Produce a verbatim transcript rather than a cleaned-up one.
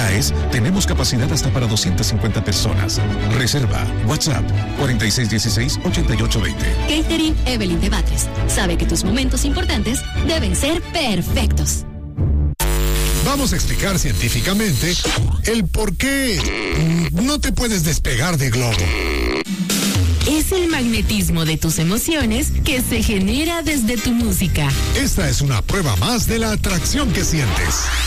AES tenemos capacidad hasta para doscientas cincuenta personas. Reserva WhatsApp cuarenta y seis dieciséis, ochenta y ocho veinte. Catering Evelyn de Batres. Sabe que tus momentos importantes deben ser perfectos. Vamos a explicar científicamente el por qué no te puedes despegar de Globo. Es el magnetismo de tus emociones que se genera desde tu música. Esta es una prueba más de la atracción que sientes.